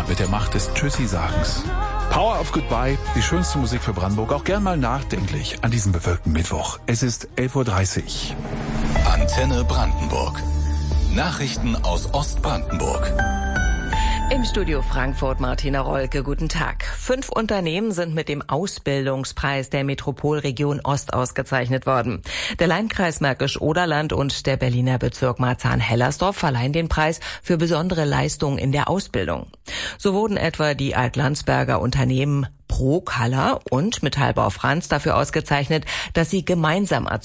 mit der Macht des Tschüssi-Sagens. Power of Goodbye, die schönste Musik für Brandenburg, auch gern mal nachdenklich an diesem bewölkten Mittwoch. Es ist 11:30 Uhr. Antenne Brandenburg. Nachrichten aus Ostbrandenburg. Im Studio Frankfurt Martina Rolke, guten Tag. 5 Unternehmen sind mit dem Ausbildungspreis der Metropolregion Ost ausgezeichnet worden. Der Landkreis Märkisch-Oderland und der Berliner Bezirk Marzahn-Hellersdorf verleihen den Preis für besondere Leistungen in der Ausbildung. So wurden etwa die Altlandsberger Unternehmen Pro Color und Metallbau Franz dafür ausgezeichnet, dass sie gemeinsam